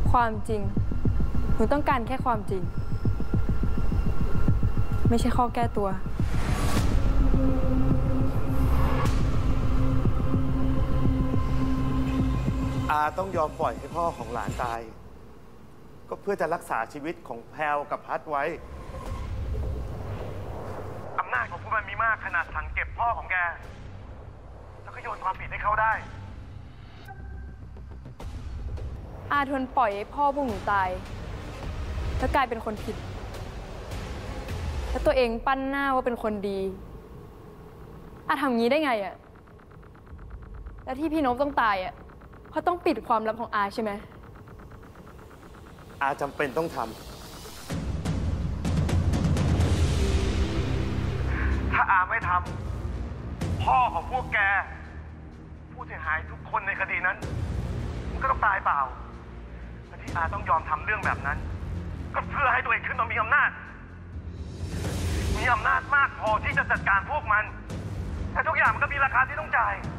ความจริงหนูต้องการแค่ความจริงไม่ใช่ข้อแก้ตัวอาต้องยอมปล่อยให้พ่อของหลานตายก็เพื่อจะรักษาชีวิตของแพลวกับพัดไว้อำนาจของพวกมันมีมากขนาดสั่งเก็บพ่อของแกแล้วก็โยนความผิดให้เขาได้อาทนปล่อยให้พ่อพวกหนูตายแล้วกลายเป็นคนผิดแล้วตัวเองปั้นหน้าว่าเป็นคนดีอาทำงี้ได้ไงอะแล้วที่พี่นพต้องตายอะเพราะต้องปิดความลับของอาใช่ไหมอาจำเป็นต้องทำถ้าอาไม่ทำพ่อของพวกแกผู้เสียหายทุกคนในคดีนั้นมันก็ต้องตายเปล่าและที่อาต้องยอมทำเรื่องแบบนั้นก็เพื่อให้ตัวเองขึ้นมามีอำนาจมากพอที่จะจัดการพวกมันแต่ทุกอย่างมันก็มีราคาที่ต้องจ่าย